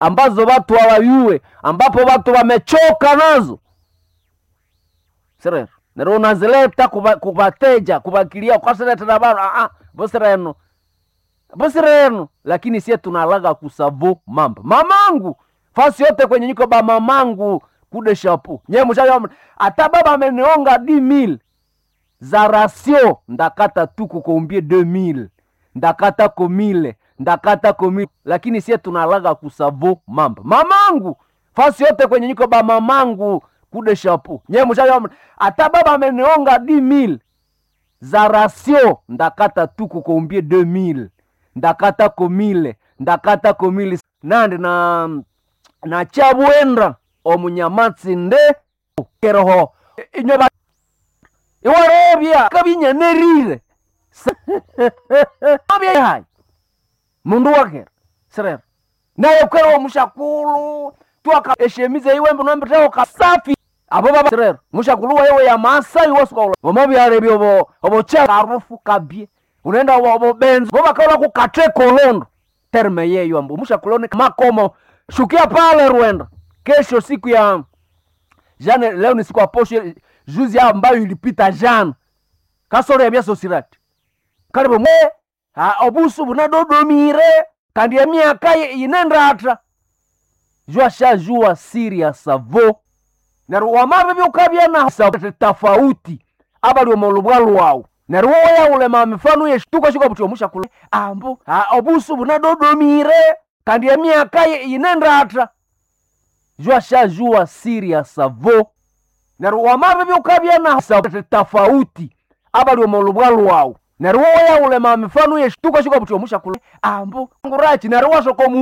ambazo watu hawayue, ambapo watu wamechoka nazo. Sere, nero unazileta kubateja, kubakilia kwa sasa na bana bosireno, lakini sie tunalaga kusavu mambo. Mamangu, fasi yote kwenye niko ba mamangu kude shapu. Nye mshayo ata baba amenionga 10,000 za ratio, ndakata tu kukumbie 2,000. Ndakata komile, ndakata komile, lakini sie tunalaga kusavu mambo. Mamangu, fasi yote kwenye niko ba mamangu kude shapu. Nye mshayo ata baba amenionga 10,000 za ratio, ndakata tu kukumbie 2,000. Ndakata komile, ndakata komile. Nande na chabwenda omunyamatsi nde keroho inyoba iwarebya kabinya nerire abya hai mundu wake sere naye kwero mushakulu twaka eshemize iwe mbunombe teo kasafi abo baba sere mushakulu wewe ya Masai wasuka bomobi arebyo obo cha harufu kabie unaenda obo benzo boba kaula ku kate kolondo terme yeyo ambu mushakulone makomo shukia pale Rwanda. Kesho siku ya jana, leo ni siku ya posho juzi ambayo ilipita jana. Kasoro ya biaso sirati. Karibu mwe obusu bunadodomire kandi ya miaka inenda atra. Jua Syria savo. Na wamabe byukabya na tofauti abali omolubwalu wao. Na ruwa ule mamifano yeshtuka shuka buti omusha kule ambu obusu bunadodomire kandi ya miaka inenda atra. Jua Syria savo. Na wamabe byukabya na tofauti abali omolubwalu wao. Na ruwa ule mamifano yeshtuka shuka buti omusha kule ambu ngurachi na ruwa soko